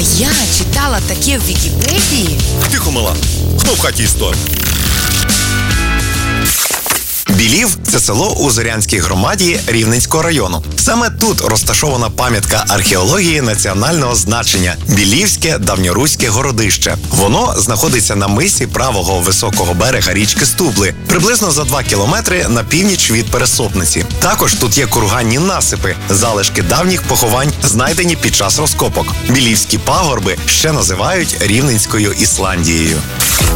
я читала таке в Вікіпедії. Тихо, мала. Хто в хаті історик? Білів – це село у Зорянській громаді Рівненського району. Саме тут розташована пам'ятка археології національного значення – Білівське давньоруське городище. Воно знаходиться на мисі правого високого берега річки Стубли, приблизно за 2 кілометри на північ від Пересопниці. Також тут є курганні насипи, залишки давніх поховань, знайдені під час розкопок. Білівські пагорби ще називають Рівненською Ісландією.